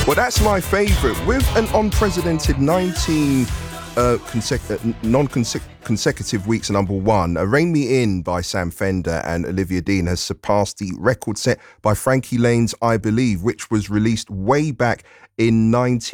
Well, that's my favourite. With an unprecedented 19 non-consecutive weeks number one, Rain Me In by Sam Fender and Olivia Dean has surpassed the record set by Frankie Lane's I Believe, which was released way back in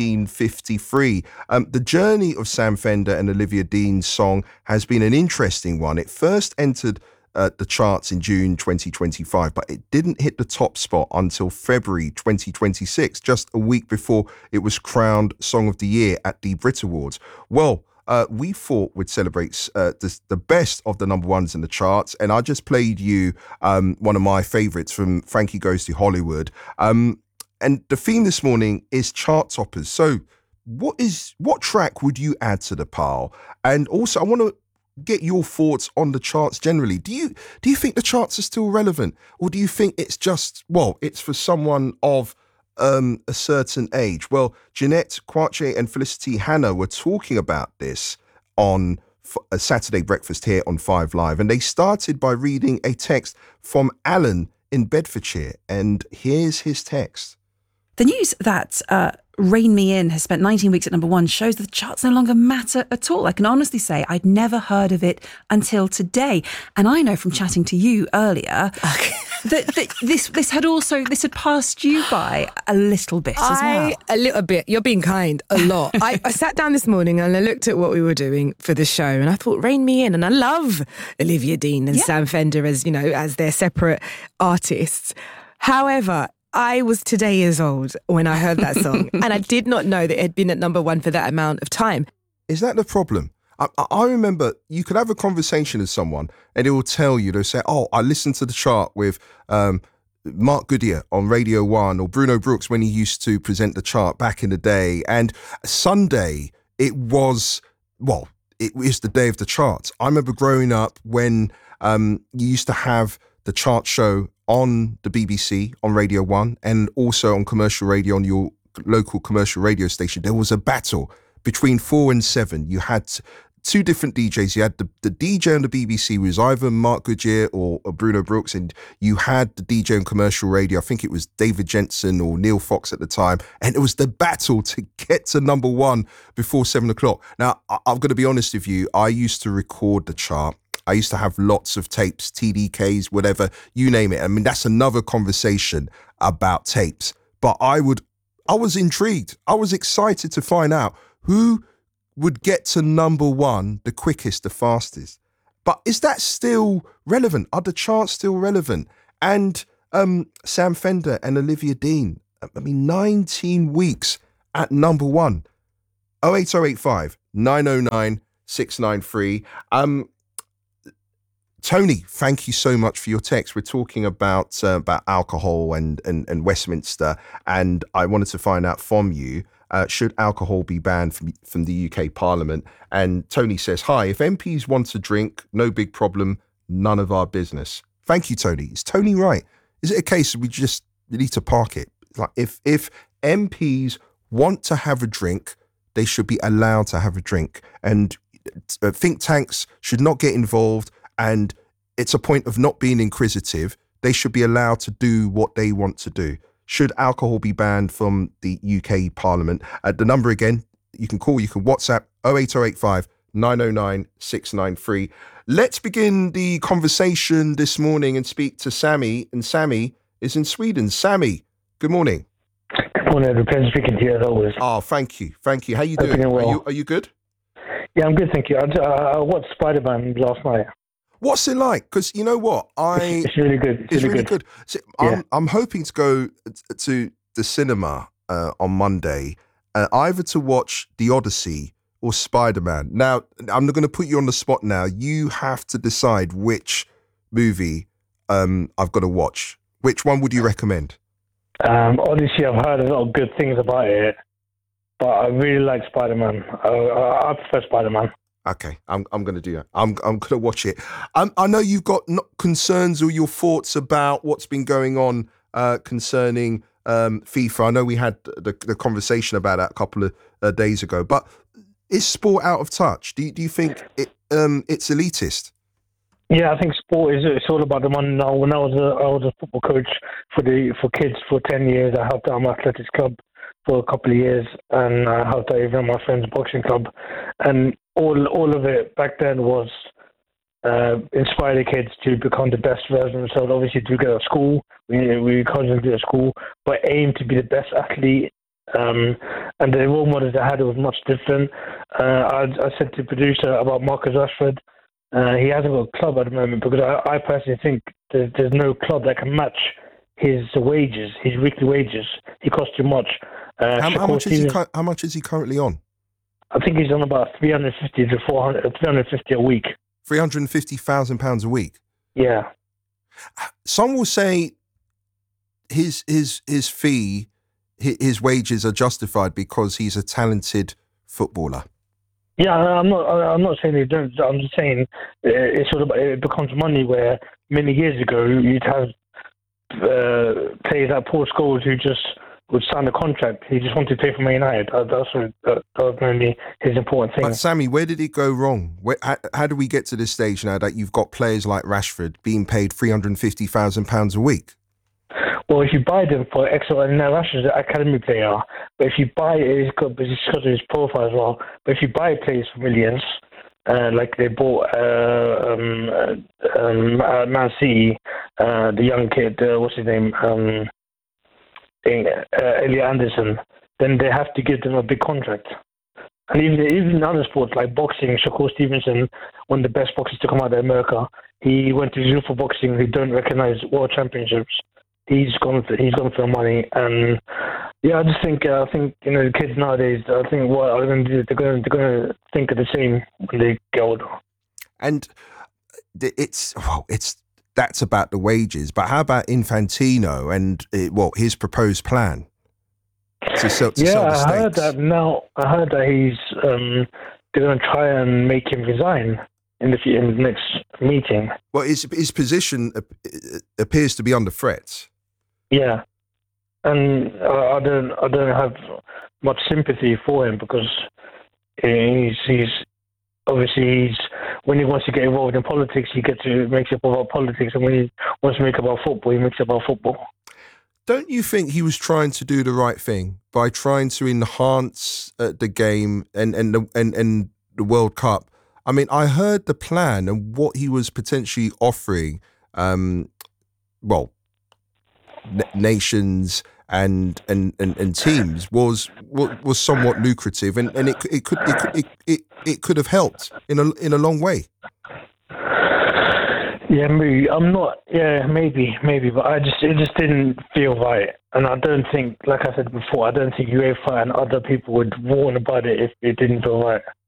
1953. The journey of Sam Fender and Olivia Dean's song has been an interesting one. It first entered the charts in June 2025, but it didn't hit the top spot until February 2026, just a week before it was crowned Song of the Year at the Brit Awards. Well, we thought we'd celebrate the best of the number ones in the charts, and I just played you one of my favourites from Frankie Goes to Hollywood. And the theme this morning is chart toppers. So what track would you add to the pile? And also, I want to get your thoughts on the charts generally. Do you think the charts are still relevant, or do you think it's just, well, it's for someone of a certain age? Well, Jeanette Kwache and Felicity Hannah were talking about this on a Saturday Breakfast here on 5 Live, and they started by reading a text from Alan in Bedfordshire, and here's his text. The news that Rain Me In has spent 19 weeks at number one shows that the charts no longer matter at all. I can honestly say I'd never heard of it until today. And I know from chatting to you earlier that this had passed you by a little bit as well. A little bit. You're being kind. A lot. I sat down this morning and I looked at what we were doing for the show, and I thought, Rain Me In. And I love Olivia Dean and Sam Fender as their separate artists. However, I was today years old when I heard that song, and I did not know that it had been at number one for that amount of time. Is that the problem? I remember you could have a conversation with someone and it will tell you, they'll say, oh, I listened to the chart with Mark Goodyear on Radio 1, or Bruno Brooks when he used to present the chart back in the day. And Sunday, it was the day of the charts. I remember growing up when you used to have the chart show on the BBC, on Radio 1, and also on commercial radio, on your local commercial radio station. There was a battle between 4 and 7. You had two different DJs. You had the DJ on the BBC was either Mark Goodyear or Bruno Brooks, and you had the DJ on commercial radio. I think it was David Jensen or Neil Fox at the time. And it was the battle to get to number one before 7 o'clock. Now, I'm going to be honest with you. I used to record the chart. I used to have lots of tapes, TDKs, whatever, you name it. I mean, that's another conversation about tapes. But I was intrigued. I was excited to find out who would get to number one the quickest, the fastest. But is that still relevant? Are the charts still relevant? And Sam Fender and Olivia Dean, 19 weeks at number one. 08085 909 693. Tony, thank you so much for your text. We're talking about alcohol and Westminster, and I wanted to find out from you, should alcohol be banned from the UK Parliament? And Tony says, hi, if MPs want to drink, no big problem, none of our business. Thank you, Tony. Is Tony right? Is it a case we need to park it? Like if MPs want to have a drink, they should be allowed to have a drink, and think tanks should not get involved. And it's a point of not being inquisitive. They should be allowed to do what they want to do. Should alcohol be banned from the UK Parliament? The number again, you can call, you can WhatsApp 08085 909 693. Let's begin the conversation this morning and speak to Sammy. And Sammy is in Sweden. Sammy, good morning. Good morning. It's a pleasure speaking to you as always. Oh, thank you. How you doing? Well. Are you good? Yeah, I'm good, thank you. I watched Spider-Man last night. What's it like? Because you know what, it's really good. It's really good. So I'm hoping to go to the cinema on Monday, either to watch The Odyssey or Spider-Man. Now, I'm not going to put you on the spot now. You have to decide which movie I've got to watch. Which one would you recommend? Odyssey, I've heard a lot of good things about it, but I really like Spider-Man. I prefer Spider-Man. Okay, I'm going to do that. I'm going to watch it. I know you've got concerns or your thoughts about what's been going on concerning FIFA. I know we had the conversation about that a couple of days ago. But is sport out of touch? Do you think it's elitist? Yeah, I think sport it's all about the money now. When I was a football coach for kids for 10 years, I helped out my athletics club for a couple of years, and I helped out even my friend's boxing club, and all of it back then was inspire the kids to become the best version of themselves. Obviously, do good at school, we encourage them to do at school, but aim to be the best athlete. And the role models I had was much different. I said to the producer about Marcus Rashford. He hasn't got a club at the moment because I personally think there's no club that can match his wages, his weekly wages. He costs too much. How much is he currently on? I think he's on about 350 to 350 a week. £350,000 a week. Yeah. Some will say his fee, his wages are justified because he's a talented footballer. Yeah, I'm not saying they don't. I'm just saying it's sort of, it becomes money where many years ago you'd have players like Paul Scholes who just would sign a contract. He just wanted to play for Man United. That was mainly his important thing. But Sammy, where did it go wrong? How do we get to this stage now that you've got players like Rashford being paid £350,000 a week? Well, if you buy them for extra, and now Rashford's an academy player, but if you buy it, it's because of his profile as well. But if you buy players for millions, like they bought Man City, the young kid, what's his name, Elliot Anderson, then they have to give them a big contract. And even in other sports like boxing, Shakur Stevenson, one of the best boxers to come out of America, he went to Zuffa Boxing, who don't recognize world championships. He's gone for the money, and yeah, I just think the kids nowadays, I think what are going to do? They're going to think of the same when they get older. And that's about the wages, but how about Infantino and his proposed plan to sell the I heard that. Now I heard that they're going to try and make him resign in the next meeting. Well, his position appears to be under threat. Yeah, and I don't have much sympathy for him because he's obviously when he wants to get involved in politics, he makes it about politics, and when he wants to make it about football, he makes it about football. Don't you think he was trying to do the right thing by trying to enhance the game and the World Cup? I mean, I heard the plan and what he was potentially offering. Nations and teams was somewhat lucrative, and it could have helped in a long way. Yeah, maybe I'm not. Yeah, maybe, but it just didn't feel right, and I don't think, like I said before, I don't think UEFA and other people would warn about it if it didn't feel right.